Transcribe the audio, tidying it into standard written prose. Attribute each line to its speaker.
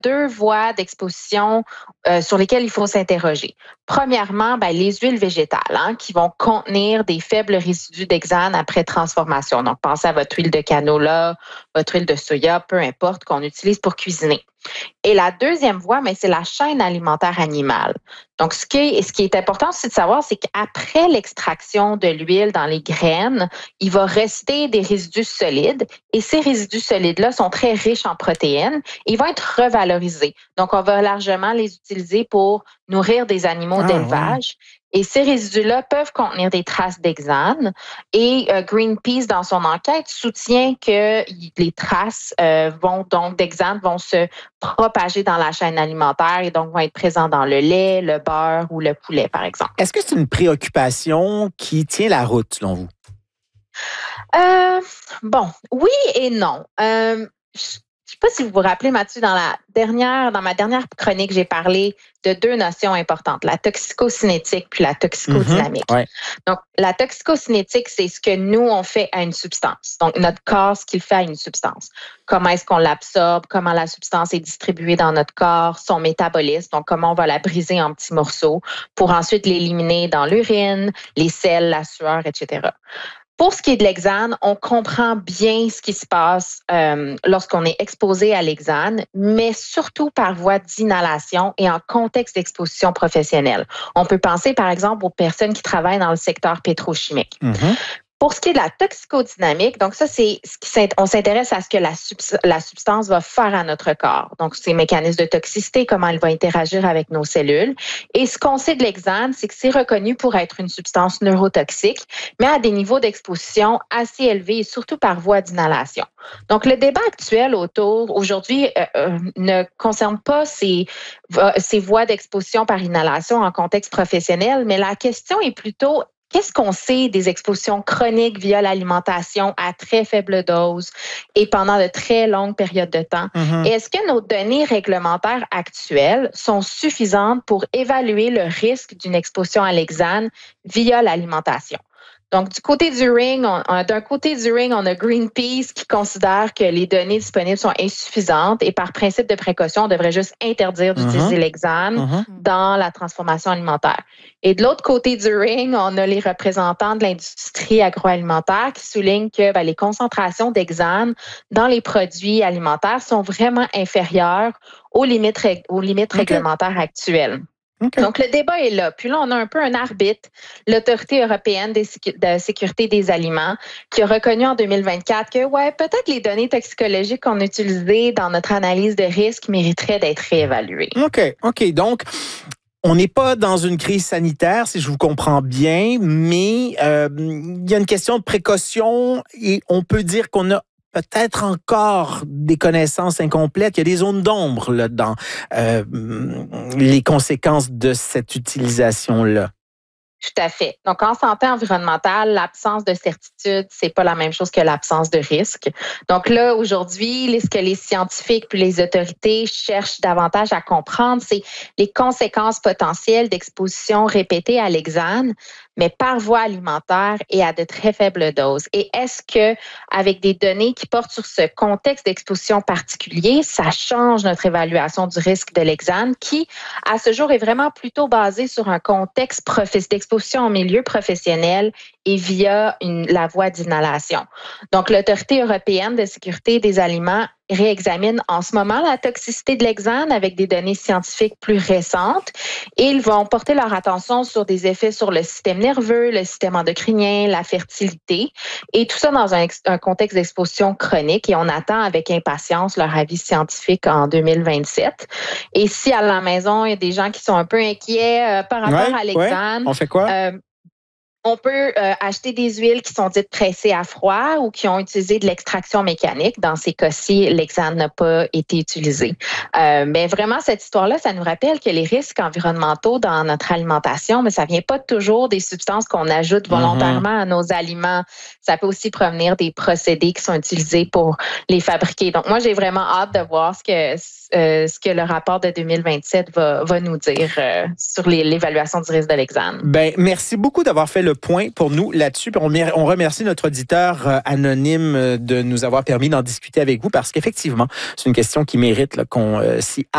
Speaker 1: deux voies d'exposition sur lesquelles il faut s'interroger. Premièrement, les huiles végétales qui vont contenir des faibles résidus d'hexane après transformation. Donc, pensez à votre huile de canola, votre huile de soya, peu importe, qu'on utilise pour cuisiner. Et la deuxième voie, c'est la chaîne alimentaire animale. Donc, ce qui est important aussi de savoir, c'est qu'après l'extraction de l'huile dans les graines, il va rester des résidus solides et ces résidus solides-là sont très riches en protéines et ils vont être revalorisés. Donc, on va largement les utiliser pour nourrir des animaux d'élevage. Ouais. Et ces résidus-là peuvent contenir des traces d'hexane. Et Greenpeace, dans son enquête, soutient que les traces d'hexane vont se propager dans la chaîne alimentaire et donc vont être présentes dans le lait, le beurre ou le poulet, par exemple.
Speaker 2: Est-ce que c'est une préoccupation qui tient la route, selon vous?
Speaker 1: Oui et non. Je ne sais pas si vous vous rappelez, Mathieu, dans ma dernière chronique, j'ai parlé de deux notions importantes, la toxicocinétique puis la toxicodynamique.
Speaker 2: Ouais.
Speaker 1: Donc, la toxicocinétique, c'est ce que nous, on fait à une substance. Donc, notre corps, ce qu'il fait à une substance. Comment est-ce qu'on l'absorbe, comment la substance est distribuée dans notre corps, son métabolisme, donc comment on va la briser en petits morceaux pour ensuite l'éliminer dans l'urine, les selles, la sueur, etc. Pour ce qui est de l'hexane, on comprend bien ce qui se passe lorsqu'on est exposé à l'hexane, mais surtout par voie d'inhalation et en contexte d'exposition professionnelle. On peut penser, par exemple, aux personnes qui travaillent dans le secteur pétrochimique. Mm-hmm. Pour ce qui est de la toxicodynamique, donc ça, on s'intéresse à ce que la substance va faire à notre corps. Donc, ces mécanismes de toxicité, comment elle va interagir avec nos cellules. Et ce qu'on sait de l'hexane, c'est que c'est reconnu pour être une substance neurotoxique, mais à des niveaux d'exposition assez élevés et surtout par voie d'inhalation. Donc, le débat actuel aujourd'hui, ne concerne pas ces voies d'exposition par inhalation en contexte professionnel, mais la question est plutôt: qu'est-ce qu'on sait des expositions chroniques via l'alimentation à très faible dose et pendant de très longues périodes de temps? Mm-hmm. Et est-ce que nos données réglementaires actuelles sont suffisantes pour évaluer le risque d'une exposition à l'hexane via l'alimentation? Donc, d'un côté du ring, on a Greenpeace qui considère que les données disponibles sont insuffisantes et par principe de précaution, on devrait juste interdire d'utiliser l'hexane dans la transformation alimentaire. Et de l'autre côté du ring, on a les représentants de l'industrie agroalimentaire qui soulignent que les concentrations d'hexane dans les produits alimentaires sont vraiment inférieures aux limites réglementaires actuelles. Okay. Donc, le débat est là. Puis là, on a un peu un arbitre, l'Autorité européenne de sécurité des aliments, qui a reconnu en 2024 que, peut-être les données toxicologiques qu'on a utilisées dans notre analyse de risque mériteraient d'être réévaluées.
Speaker 2: OK. Donc, on n'est pas dans une crise sanitaire, si je vous comprends bien, mais il y a une question de précaution et on peut dire qu'on a peut-être encore des connaissances incomplètes. Il y a des zones d'ombre là, dans les conséquences de cette utilisation-là.
Speaker 1: Tout à fait. Donc, en santé environnementale, l'absence de certitude, c'est pas la même chose que l'absence de risque. Donc là, aujourd'hui, ce que les scientifiques puis les autorités cherchent davantage à comprendre, c'est les conséquences potentielles d'exposition répétée à l'hexane, mais par voie alimentaire et à de très faibles doses. Et est-ce que, avec des données qui portent sur ce contexte d'exposition particulier, ça change notre évaluation du risque de l'hexane, qui, à ce jour, est vraiment plutôt basé sur un contexte d'exposition en milieu professionnel et via la voie d'inhalation. Donc, l'Autorité européenne de sécurité des aliments réexamine en ce moment la toxicité de l'hexane avec des données scientifiques plus récentes et ils vont porter leur attention sur des effets sur le système nerveux, le système endocrinien, la fertilité et tout ça dans un contexte d'exposition chronique et on attend avec impatience leur avis scientifique en 2027. Et si à la maison, il y a des gens qui sont un peu inquiets par rapport à l'hexane,
Speaker 2: on fait quoi?
Speaker 1: On peut acheter des huiles qui sont dites pressées à froid ou qui ont utilisé de l'extraction mécanique. Dans ces cas-ci, l'hexane n'a pas été utilisé. Mais vraiment, cette histoire-là, ça nous rappelle que les risques environnementaux dans notre alimentation, mais ça vient pas toujours des substances qu'on ajoute volontairement à nos aliments. Ça peut aussi provenir des procédés qui sont utilisés pour les fabriquer. Donc, moi, j'ai vraiment hâte de voir ce que le rapport de 2027 va nous dire sur l'évaluation du risque de l'hexane.
Speaker 2: Merci beaucoup d'avoir fait le point pour nous là-dessus. On remercie notre auditeur anonyme de nous avoir permis d'en discuter avec vous parce qu'effectivement, c'est une question qui mérite qu'on s'y